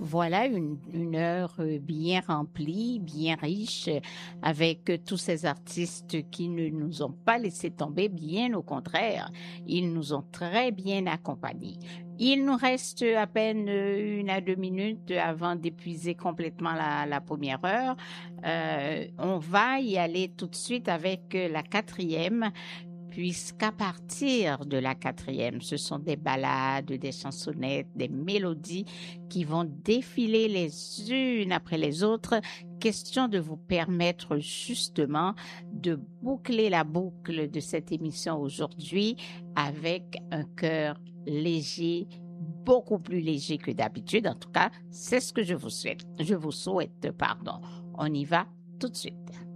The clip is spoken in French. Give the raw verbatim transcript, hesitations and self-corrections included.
Voilà une, une heure euh, bien remplie, bien riche, euh, avec euh, tous ces artistes qui ne nous ont pas laissé tomber, bien au contraire, ils nous ont très bien accompagnés. Il nous reste à peine euh, une à deux minutes avant d'épuiser complètement la, la première heure. Euh, on va y aller tout de suite avec euh, la quatrième, puisqu'à partir de la quatrième, ce sont des ballades, des chansonnettes, des mélodies qui vont défiler les unes après les autres, question de vous permettre justement de boucler la boucle de cette émission aujourd'hui avec un cœur léger, beaucoup plus léger que d'habitude. En tout cas, c'est ce que je vous souhaite. Je vous souhaite, pardon. On y va tout de suite.